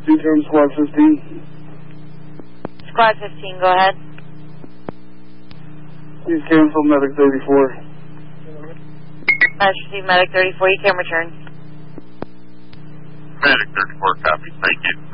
210 Squad 15. Squad 15, go ahead. Please cancel Medic 34. Medic 34, you can return. Medic 34, copy. Thank you.